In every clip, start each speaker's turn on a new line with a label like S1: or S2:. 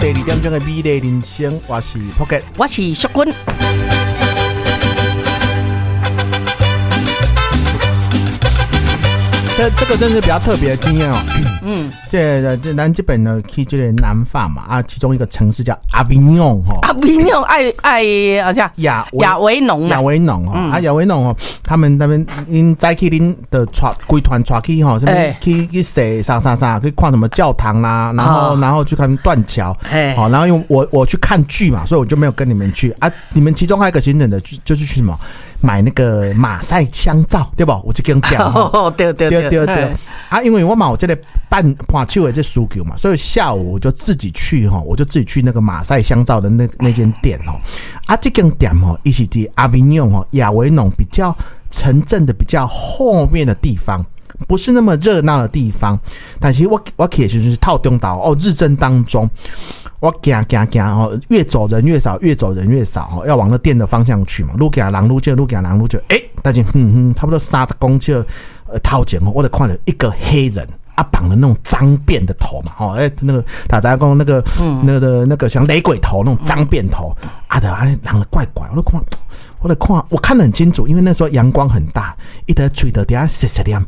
S1: 2点钟的美丽人生，我是 Pocket，
S2: 我是淑君。
S1: 这个真是比较特别的经验哦。咱这边呢去这个南法嘛啊，其中一个城市叫阿维农哈。
S2: 阿维农好像亚维农
S1: 哦，亚维农哦，他们那边因在去恁的规团出去哈，什么去谁啥，去看什么教堂啦，然后去看断桥，好，然后因为我去看剧嘛，所以我就没有跟你们去啊。你们其中还有一个行程的就是去什么？买那个马赛香皂，对不？我就跟讲，对啊，因为我嘛有这个办手的这需求嘛，所以下午我就自己去那个马赛香皂的那间店哦。啊，这间店哦，一起在阿维农哦，亚维农比较城镇的比较后面的地方。不是那么热闹的地方，但是我其实就是套中岛哦，日正当中，我行哦，越走人越少，哦，要往那店的方向去嘛，路行人路就，但是差不多30公尺头前哦，我就看到一个黑人啊，绑了那种脏辫的头嘛，哦，那个大家讲那个像雷鬼头那种脏辫头啊的，人的怪，我看得很清楚，因为那时候阳光很大，一直吹的底下湿亮，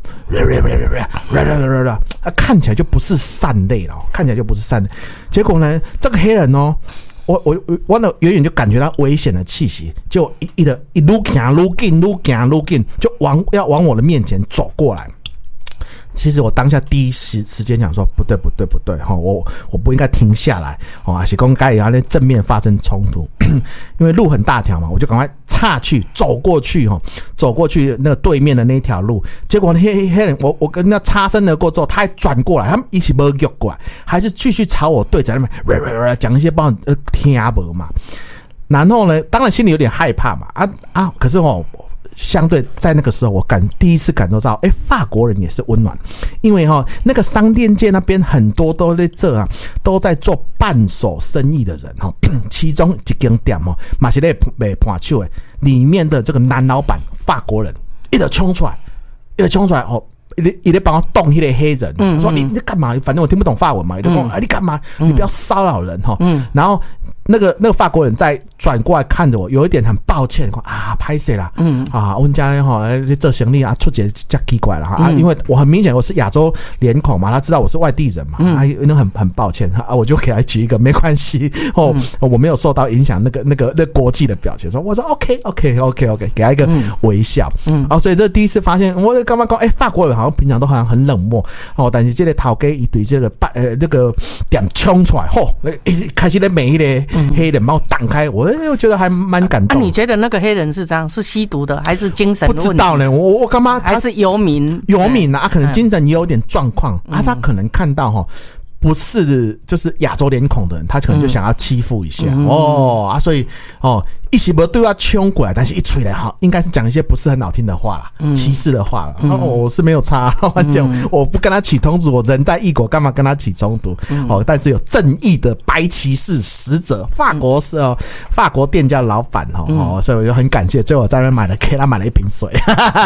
S1: 看起来就不是善类了，结果呢，这个黑人哦，我呢远远就感觉到危险的气息，就一路行路近，就要往我的面前走过来。其实我当下第一时间想说不对我不应该停下来还是说该那正面发生冲突因为路很大条嘛，我就赶快岔去走过去那个对面的那条路。结果黑人我跟他擦身而过之后，他还转过来，他们一起没有过来，还是继续朝我对着那边讲一些不好听不嘛。然后呢，当然心里有点害怕嘛可是相对在那个时候，我第一次感受到，法国人也是温暖，因为那个商店街那边很多都在做伴手生意的人其中一间店嘛是在卖盘手的，里面的这个男老板法国人一直冲出来一直帮我动那个黑人，说你干嘛？反正我听不懂法文嘛，就说你干嘛？你不要骚扰人然后那个法国人再转过来看着我，有一点很抱歉，拍谁啦？我们家你做生意啊，出节这奇怪了因为我很明显我是亚洲脸孔嘛，他知道我是外地人嘛，那很抱歉我就给他举一个没关系我没有受到影响那国际的表情，说我说 OK， 给他一个微笑所以这第一次发现，我刚刚讲法国人好像平常都好像很冷漠但是这个头家一对这个点冲出来开始在每一个黑人把我挡开，我觉得还蛮感动。
S2: 你觉得那个黑人是这样，是吸毒的还是精神问题？
S1: 不知道呢，我干嘛？
S2: 还是游民
S1: 可能精神也有点状况他可能看到不是就是亚洲脸孔的人，他可能就想要欺负一下所以一时没对他冲过来，但是一吹来应该是讲一些不是很好听的话啦，歧视的话啦我是没有差我不跟他起冲突，我人在异国干嘛跟他起冲突但是有正义的白骑士使者，法国店家老板所以我就很感谢，最后我在那边给他买了一瓶水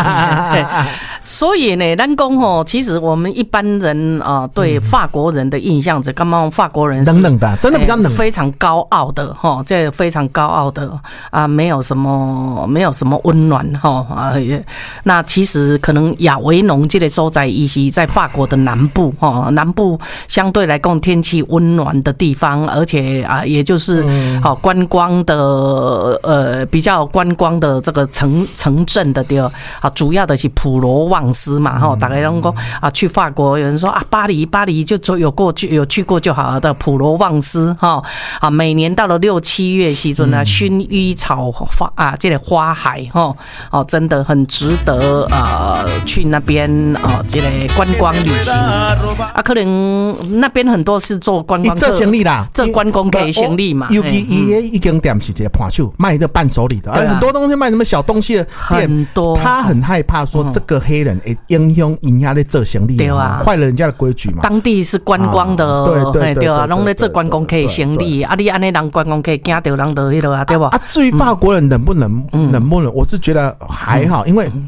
S2: 所以呢咱说其实我们一般人对法国人的印象，刚刚法国人
S1: 冷冷的，真的比较冷，
S2: 非常高傲的这非常高傲的没有什么温暖那其实可能亚维农这个所在伊是在法国的南部南部相对来讲天气温暖的地方，而且也就是观光的比较观光的这个城镇的地方主要的是普罗旺斯嘛大概都说去法国有人说巴黎就有去过就好了的普罗旺斯每年到了6、7月时阵薰衣草这个花海真的很值得去那边这个观光旅行可能那边很多是做观光
S1: 做生意啦，
S2: 做观光可以行李嘛，
S1: 尤其一间店是一个盘手卖的伴手礼的很多东西卖什么小东西的店，很多他很害怕说这个黑人会影响人家在做生意坏了人家的规矩嘛，
S2: 当地是观光的对啊，拢在做观光可以行李你这样人观光可以惊到人的对吧至于
S1: 法国人冷不冷我是觉得还好因为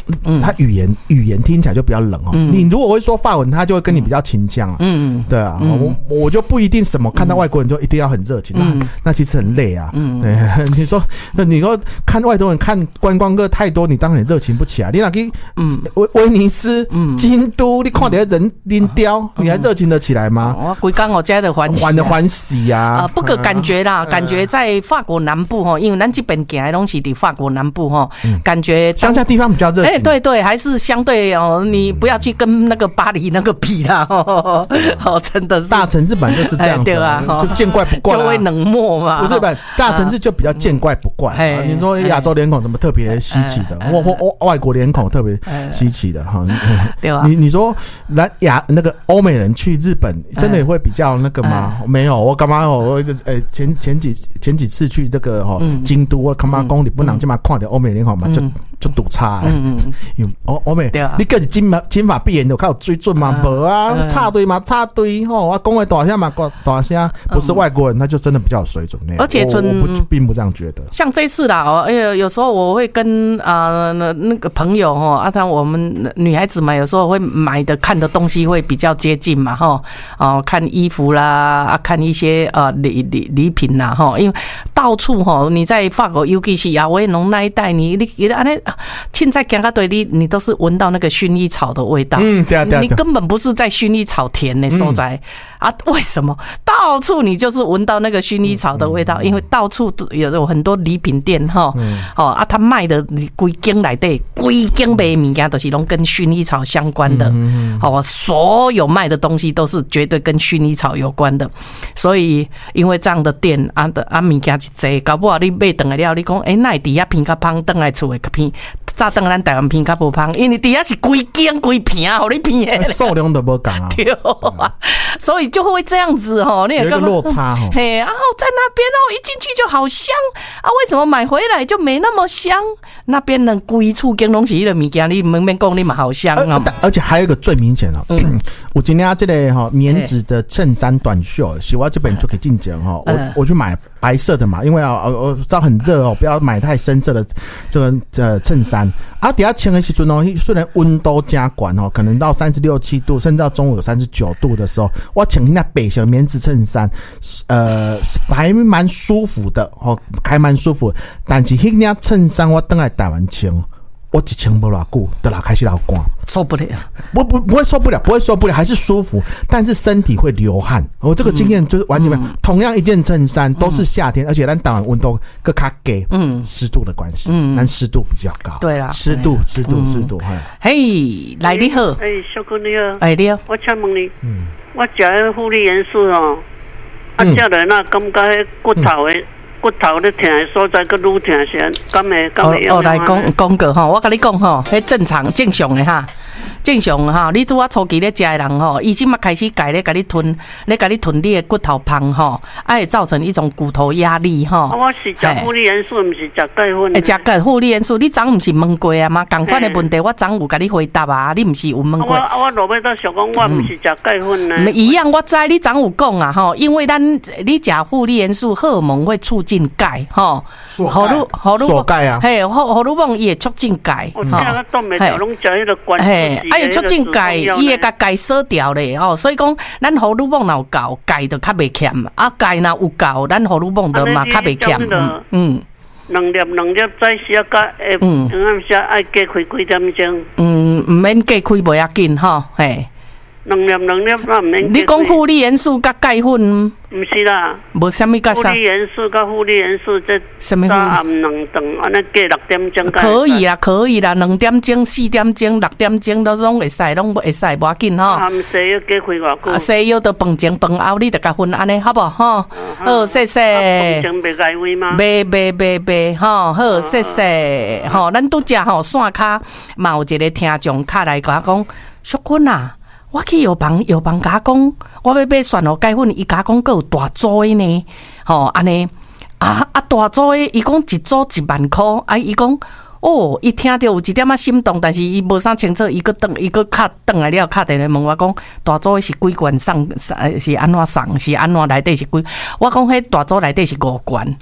S1: 他语言听起来就比较冷哦。你如果会说法文，他就会跟你比较亲降啊。对啊，我就不一定什么看到外国人就一定要很热情，那其实很累啊。你说看外国人看观光客太多，你当然热情不起来。你那去威尼斯、京都，你看到人拎雕，你还热情得起来吗？
S2: 我规刚我家的
S1: 欢喜啊！
S2: 不过感觉啦，感觉在法国南部哈，因为咱这边行的东西在法国南部哈，感觉
S1: 乡下地方比较热情。
S2: 对，还是相对哦，你不要去跟那个巴黎那个比啦，真的是
S1: 大城市本来就是这样子，对啊，就见怪不怪，
S2: 就会冷漠嘛。
S1: 不是吧？大城市就比较见怪不怪。你说亚洲脸孔怎么特别稀奇的，或外国脸孔特别稀奇的哈？
S2: 对啊。
S1: 你说那个欧美人去日本，真的也会比较那个吗？没有，我干嘛？我前几次去这个京都，我干嘛讲你不能这么看到欧美脸孔嘛？就赌差。欧美，你叫是金发碧眼的，看有水准吗？无啊，插队嘛，插队吼！我讲的大声嘛，大声，不是外国人，那就真的比较有水准那样。
S2: 而且我
S1: 并不这样觉得。
S2: 像这次啦，有时候我会跟那个朋友我们女孩子嘛，有时候会买的看的东西会比较接近嘛，看衣服啦，看一些礼品啦，因为到处你在法国，尤其是亚维农那一带，你安尼现在行到对你都是闻到那个薰衣草的味道。对，你根本不是在薰衣草田的所在啊？为什么到处你就是闻到那个薰衣草的味道？因为到处有很多礼品店他卖的规间内底规间卖物件都是拢跟薰衣草相关的。所有卖的东西都是绝对跟薰衣草有关的。所以因为这样的店物件一济，搞不好你买回来了，你讲那底下偏较芳，回来厝的较偏。早等咱台湾片较无芳，因为底下是规间规片互你片的，
S1: 数量都无共啊。
S2: 对啊，所以就会这样子你
S1: 有一个落差
S2: 嘿，然后在那边一进去就好香啊，为什么买回来就没那么香？那边人规厝间拢是迄个物件，你免讲你嘛好香啊。
S1: 而且还有一个最明显我今天这个棉质的衬衫短袖，喜欢这本就可以进讲我去买白色的嘛，因为我知道很热不要买太深色的这个衬衫。底下穿的时阵虽然温度加管可能到36、7度，甚至到中午有39度的时候，我穿那白色棉质衬衫，还蛮舒服的还蛮舒服。但是那件衬衫我回来台湾穿，我一穿不偌久，就开始流汗，
S2: 受不了。
S1: 不会受不了，不会受不了，还是舒服，但是身体会流汗。我这个经验就是完全没有。同样一件衬衫，都是夏天，而且咱台湾温度更较低，湿度的关系，咱湿度比较高。
S2: 对啦，
S1: 湿度。
S2: 嘿，来你好，
S3: 小哥你好，
S2: 你好，
S3: 我请问你，我食迄护理元素食落感觉迄骨头咧疼的所在，佮愈疼些，敢会用？
S2: 来讲个我跟你讲迄正常的哈。正常你拄啊初期咧食的人伊即马开始咧甲你吞你的骨头芳会造成一种骨头压力
S3: 我是食护理元素，毋是食钙粉。
S2: 食钙护理元素，你昨毋是问过啊吗？同款的问题，我昨有甲你回答啊，你毋是有问过？
S3: 我落尾都想讲，我毋是食钙粉呢。
S2: 一样，我知你昨有讲啊因为你食护理元素，荷尔蒙会促进钙
S1: 锁钙啊，
S2: 嘿，荷尔蒙也促进钙。
S3: 我听我冻袂掉，拢食迄个关子。
S2: 伊促进钙，伊会甲钙锁掉咧所以讲咱荷尔蒙若有够，钙就较袂欠钙若有够，咱荷尔蒙就嘛较袂欠。
S3: 两粒早时甲暗时爱加开几点钟？
S2: 毋免加开袂要紧嘿。
S3: 两粒那毋免。
S2: 你讲护理元素甲钙粉？
S3: 毋是啦，
S2: 无啥物甲啥。
S3: 护理元素甲护理元素这早暗2顿，安尼加6点钟。
S2: 可以啦，2点钟、4点钟、6点钟都拢会使，无要紧
S3: 含西药加开偌久？
S2: 西药都饭前饭后你就甲分安尼，好不好谢谢。
S3: 饭前袂解胃吗？
S2: 袂好谢谢咱拄只线卡嘛有一个听众卡来甲我讲，淑君啊。我去药房甲讲，我要买蒜钙粉，伊甲讲佫有大组的呢，安尼大组的，伊讲一组1万块，伊讲伊听到有一点心动，但是伊无啥清楚，伊佫敲转来了，敲电话问我讲，大组的是几罐送，是安怎送，是安怎内底是几？我讲迄大组内底是5罐。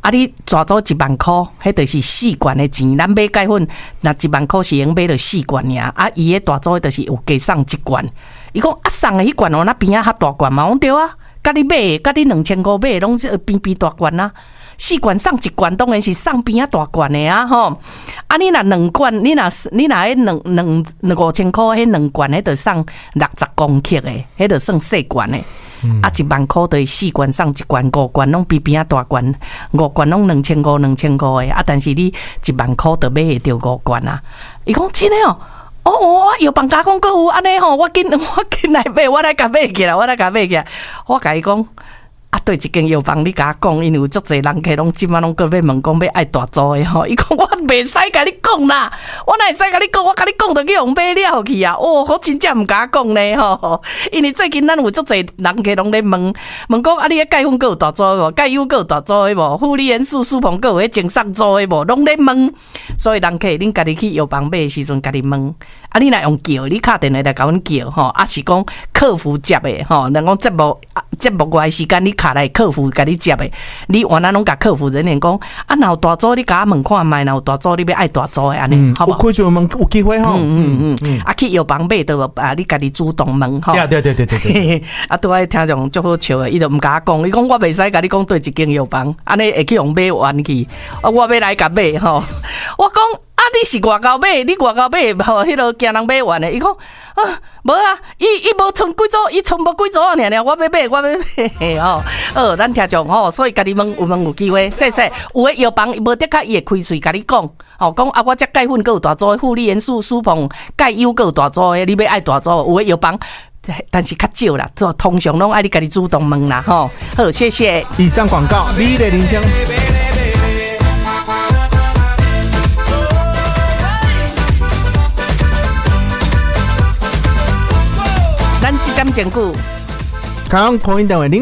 S2: 啊，你抓走10000块，迄就是4罐的钱。咱买钙粉，那10000块是用买了4罐尔。啊，伊个大组就是有加送1罐。伊讲啊，送的迄罐哦，那边啊较大罐嘛，我讲对啊。甲你买，甲你2000块买，拢是边边大罐啊。4罐送1罐，当然是送边啊大罐的啊吼。啊，你若2罐，你若迄5000块，迄2罐，迄就送60公克的，迄就算细罐的。啊，10000块就是4罐送1罐，5罐拢边边啊大罐，5罐拢2500的。啊，但是你10000块就买会到5罐啊。伊讲真的哦。我药房加工购有安尼吼，我紧来买，我来甲买起来，我甲伊讲。啊，对一间药房，你甲我讲，因为有足侪人客拢即摆拢个要问讲要爱大组的吼。伊讲我袂使甲你讲啦，我哪会使甲你讲？我甲你讲就去用买了去啊！我真正毋甲讲呢吼，因为最近咱有足侪人客拢咧问讲啊，你个钙粉个有大组无？钙优个有大组的无？护理元素舒鹏个有迄精上组的无？拢咧问，所以人客恁家己去药房买的时阵，家己问。啊，你若用叫，你敲电话来甲阮叫吼，啊是讲客服接的吼，人讲节目外时间你敲来客服甲你接的，你原来拢甲客服人员讲，啊若有大组你甲我问看卖，若有大组你要爱大组的安尼，好不好？
S1: 有开就问有机会吼，
S2: 啊去药房买倒啊，你家己主动问吼。
S1: 对。
S2: 啊，拄仔听众足好笑的，伊就毋甲我讲，伊讲我袂使甲你讲对一间药房，安尼会去用买完去，啊我要来甲买吼，我讲。啊！你是外口买，你外口买，吼，迄落惊人买完的。伊讲啊，无啊，伊无剩几组，伊剩无几组尔，我要买吼。咱听众吼，所以家己问有机会，说有诶药房无得较伊会开喙甲你讲，吼讲啊，我这钙粉个有大组的，护理元素舒鹏钙优个有大组的，你要爱大组，有诶药房。但是较少啦，通常拢爱你家己主动问啦，吼。好，谢谢。
S1: 以上广告，你的铃声。
S2: 咱即点前句，
S1: 看空音单位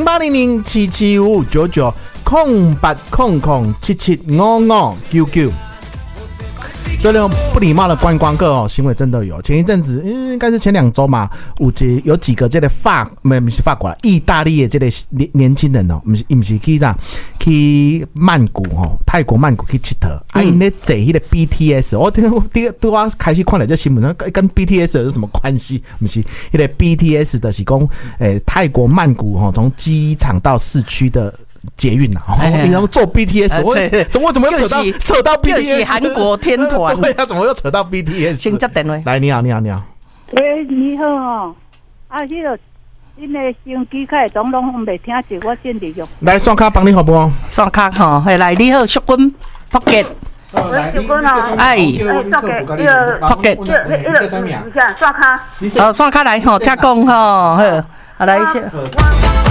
S1: 08007755990800775599。所以呢，不礼貌的观光客哦，行为真的有。前一阵子，应该是前2周嘛，有几个这个不是法国啦，意大利的这个年轻人哦，不是去啥，去曼谷哦，泰国曼谷去佚佗，啊，因咧坐迄个 BTS， 我我开始看了这新闻，跟 BTS 有什么关系？不是，迄个 BTS 的是讲，泰国曼谷吼，从机场到市区的。捷运你然后坐 BTS， 我怎么又扯到 BTS？
S2: 就是韩国天团，
S1: 对啊，怎么又扯到 BTS？
S2: 先接电话。
S1: 来，你好。
S4: 喂，你好哦，啊，迄个恁的手机开拢袂听着，我先利用。
S1: 来，刷卡帮你好不好？
S2: 刷卡吼，来，你好，淑君 Pocket。
S4: 喂，淑君哦，
S2: Pocket，
S4: 刷卡。
S2: 刷卡来吼，请讲吼，好，来一下。